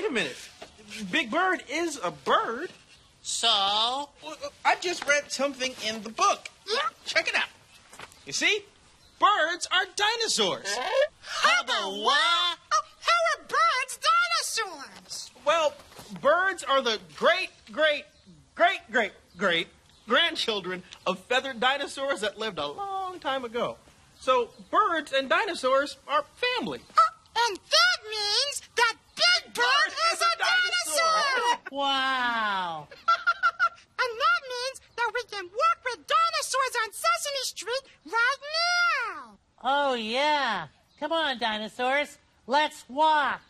a minute. Big Bird is a bird. So? Well, I just read something in the book. Yeah? Check it out. You see? Birds are dinosaurs. How about what? Oh, how are birds dinosaurs? Well, birds are the great grandchildren of feathered dinosaurs that lived a long time ago. So birds and dinosaurs are family. And that means that Big Bird is a dinosaur! Wow. And that means that we can walk with dinosaurs on Sesame Street right now! Oh, yeah. Come on, dinosaurs. Let's walk.